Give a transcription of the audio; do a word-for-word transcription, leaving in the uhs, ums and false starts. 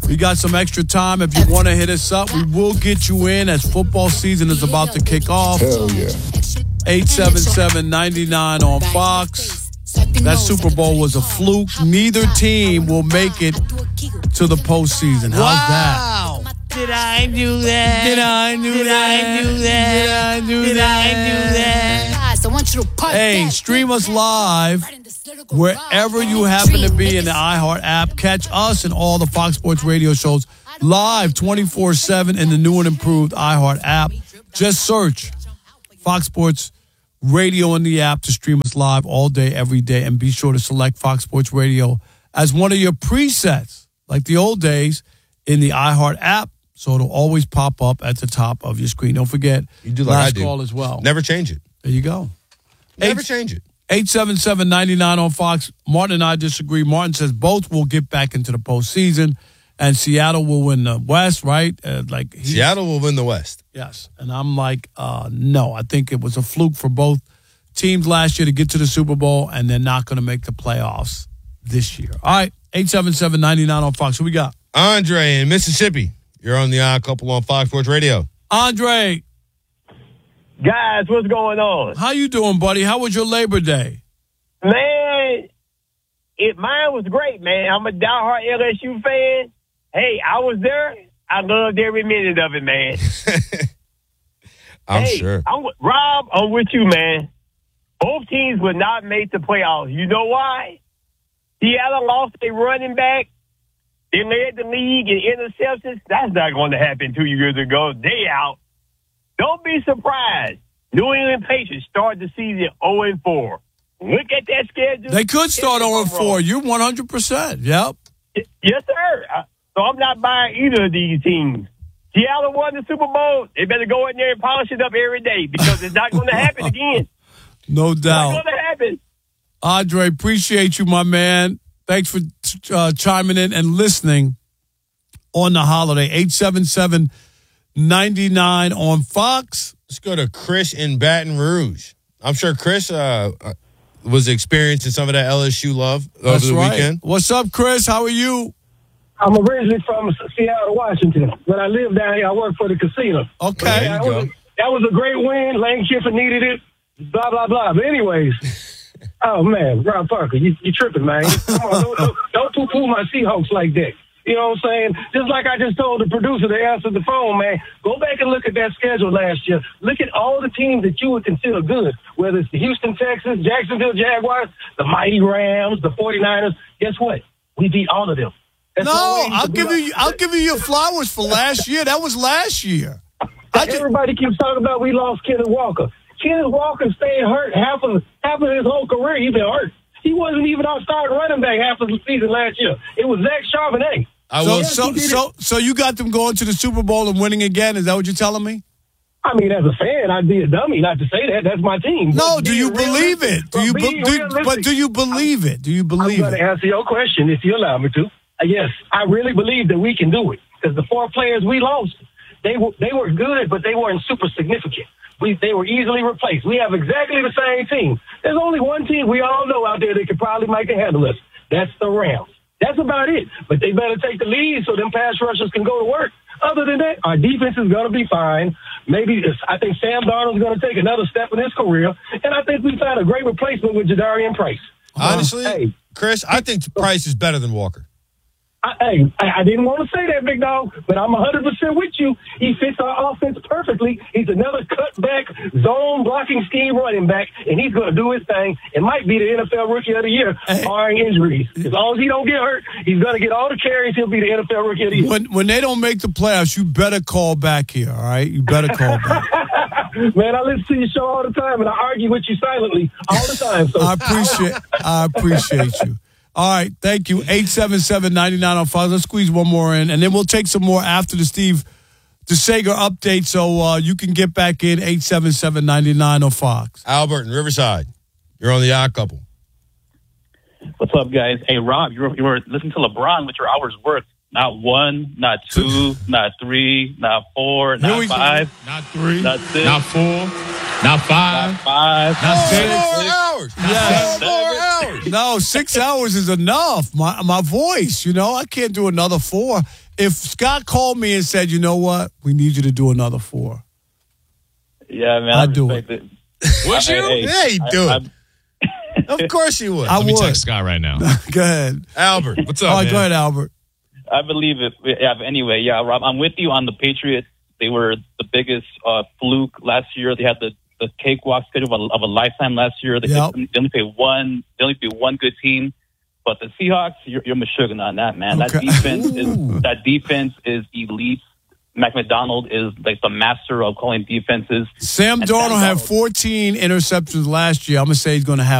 We got some extra time. If you want to hit us up, we will get you in as football season is about to kick off. Hell yeah. eight seven seven, nine nine on Fox. That Super Bowl was a fluke. Neither team will make it to the postseason. How's wow. that? Did I do that? Did I do Did that? I do that? Did I do Did that? I do that? Hey, stream us live wherever you happen to be in the iHeart app. Catch us and all the Fox Sports radio shows live twenty-four seven in the new and improved iHeart app. Just search Fox Sports Radio in the app to stream us live all day, every day. And be sure to select Fox Sports Radio as one of your presets, like the old days, in the iHeart app. So it'll always pop up at the top of your screen. Don't forget, you do like last I do. call as well. Never change it. There you go. Never Eight, change it. eight seven seven, nine nine on Fox. Martin and I disagree. Martin says both will get back into the postseason, and Seattle will win the West, right? Uh, like he, Seattle will win the West. Yes. And I'm like, uh, no, I think it was a fluke for both teams last year to get to the Super Bowl, and they're not going to make the playoffs this year. All right, eight seven seven, nine nine on Fox. Who we got? Andre in Mississippi. You're on the Odd Couple on Fox Sports Radio. Andre. Guys, what's going on? How you doing, buddy? How was your Labor Day? Man, it mine was great, man. I'm a diehard L S U fan. Hey, I was there. I loved every minute of it, man. I'm hey, sure. I'm, Rob, I'm with you, man. Both teams would not make the playoffs. You know why? Seattle lost a running back. They led the league in interceptions. That's not going to happen two years ago. They out. Don't be surprised. New England Patriots start the season oh and four. Look at that schedule. They could start oh and four. You're one hundred percent. Yep. Yes, sir. So I'm not buying either of these teams. Seattle won the Super Bowl. They better go in there and polish it up every day because it's not going to happen again. No doubt. It's not going to happen. Andre, appreciate you, my man. Thanks for uh, chiming in and listening on the holiday. eight seven seven, nine nine on Fox. Let's go to Chris in Baton Rouge. I'm sure Chris uh, was experiencing some of that L S U love over That's the right. weekend. What's up, Chris? How are you? I'm originally from Seattle, Washington. When I lived down here, I worked for the casino. Okay. There you that, go. was a, that was a great win. Lane Kiffin needed it. Blah, blah, blah. But anyways, oh, man, Rob Parker, you, you tripping, man. Come on, don't, don't, don't poo-poo my Seahawks like that. You know what I'm saying? Just like I just told the producer that answered the phone, man, go back and look at that schedule last year. Look at all the teams that you would consider good, whether it's the Houston Texans, Jacksonville Jaguars, the mighty Rams, the forty-niners. Guess what? We beat all of them. That's No, I'll to give beat you. all- I'll give you your flowers for last year. That was last year. I just, Everybody keeps talking about we lost Kenneth Walker. Kenneth Walker stayed hurt half of half of his whole career. He's been hurt. He wasn't even our starting running back half of the season last year. It was Zach Charbonnet. I so, will. so, so, so you got them going to the Super Bowl and winning again? Is that what you're telling me? I mean, as a fan, I'd be a dummy not to say that. That's my team. No. But Do being you believe it? Do realistic- you? but Be, being do, realistic- but do you believe it? Do you I'm believe going to it? answer your question if you allow me to. Uh, yes, I really believe that we can do it because the four players we lost, they were they were good, but they weren't super significant. We they were easily replaced. We have exactly the same team. There's only one team we all know out there that could probably make a handle us. That's the Rams. That's about it. But they better take the lead so them pass rushers can go to work. Other than that, our defense is going to be fine. Maybe I think Sam Darnold's going to take another step in his career, and I think we found a great replacement with Jadarian Price. Honestly, Hey. Chris, I think Price is better than Walker. I, hey, I, I didn't want to say that, big dog, but I'm one hundred percent with you. He fits our offense perfectly. He's another cutback, zone blocking scheme running back, and he's going to do his thing. It might be the N F L Rookie of the Year, barring injuries. As long as he don't get hurt, he's going to get all the carries. He'll be the N F L Rookie of the Year. When when they don't make the playoffs, you better call back here. All right, you better call back. Man, I listen to your show all the time, and I argue with you silently all the time. So I appreciate I appreciate you. All right, thank you. eight seven seven, nine nine on Fox. Let's squeeze one more in, and then we'll take some more after the Steve DeSager update, so uh, you can get back in. eight seven seven, nine nine on Fox. Albert in Riverside. You're on the Odd Couple. What's up, guys? Hey, Rob, you were, you were listening to LeBron with your hours worked. Not one, not two, not three, not four, Here not we go. five, Not three, not six, not four, not five, not five, not Four six. more hours. Yes. Four more hours. No, six hours is enough. My my voice, you know, I can't do another four. if Scott called me and said, you know what, we need you to do another four. Yeah, man. I'd I do respect it. it. Would you? Hey, Yeah, you do I- it. Of course you would. I Let me would. text Scott right now. Go ahead. Albert, what's up, All right, man? go ahead, Albert. I believe it. Yeah, but anyway, yeah, Rob, I'm with you on the Patriots. They were the biggest uh, fluke last year. They had the, the cakewalk schedule of a, of a lifetime last year. They, Yep. they only played one. They only played one good team. But the Seahawks, you're, you're Meshuggah on that, man. That Okay. defense is that defense is elite. Mac McDonald is like the master of calling defenses. Sam And Darnold Sam had Darnold- fourteen interceptions last year. I'm going to say he's going to have